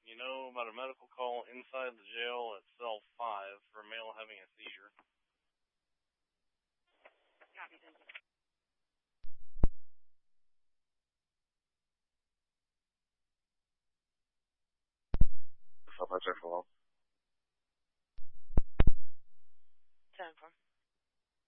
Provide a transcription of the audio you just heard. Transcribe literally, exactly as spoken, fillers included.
you know about a medical call inside the jail at cell five for a male having a seizure. Copy, thank you. Self-answer for all.